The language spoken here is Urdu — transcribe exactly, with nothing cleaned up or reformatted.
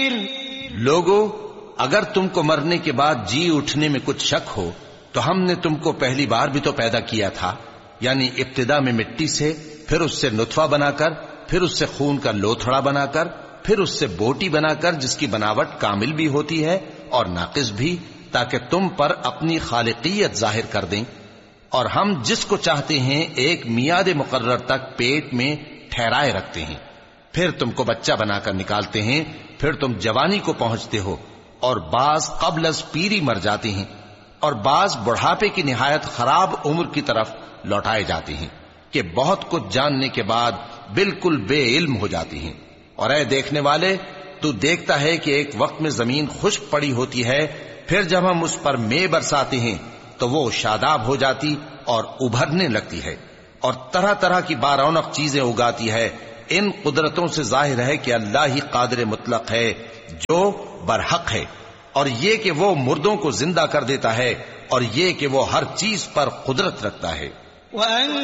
لوگو اگر تم کو مرنے کے بعد جی اٹھنے میں کچھ شک ہو تو ہم نے تم کو پہلی بار بھی تو پیدا کیا تھا، یعنی ابتدا میں مٹی سے، پھر اس سے نطفہ بنا کر، پھر اس سے خون کا لوتھڑا بنا کر، پھر اس سے بوٹی بنا کر جس کی بناوٹ کامل بھی ہوتی ہے اور ناقص بھی، تاکہ تم پر اپنی خالقیت ظاہر کر دیں۔ اور ہم جس کو چاہتے ہیں ایک میعاد مقرر تک پیٹ میں ٹھہرائے رکھتے ہیں، پھر تم کو بچہ بنا کر نکالتے ہیں، پھر تم جوانی کو پہنچتے ہو، اور بعض قبل از پیری مر جاتے ہیں، اور بعض بڑھاپے کی نہایت خراب عمر کی طرف لوٹائے جاتے ہیں کہ بہت کچھ جاننے کے بعد بالکل بے علم ہو جاتی ہیں۔ اور اے دیکھنے والے، تو دیکھتا ہے کہ ایک وقت میں زمین خشک پڑی ہوتی ہے، پھر جب ہم اس پر مے برساتے ہیں تو وہ شاداب ہو جاتی اور ابھرنے لگتی ہے اور طرح طرح کی بارونق چیزیں اگاتی ہے۔ ان قدرتوں سے ظاہر ہے کہ اللہ ہی قادر مطلق ہے جو برحق ہے، اور یہ کہ وہ مردوں کو زندہ کر دیتا ہے، اور یہ کہ وہ ہر چیز پر قدرت رکھتا ہے۔